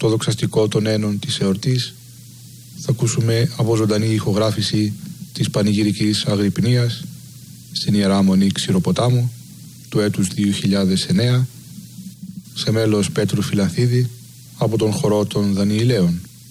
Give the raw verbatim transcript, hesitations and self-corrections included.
το δοξαστικό των ένων της εορτής θα ακούσουμε από ζωντανή ηχογράφηση της πανηγυρικής Αγρυπνίας στην Ιερά Μονή Ξηροποτάμου του έτους δύο χιλιάδες εννέα σε μέλος Πέτρου Φιλαθίδη από τον χορό των Δανιηλαίων.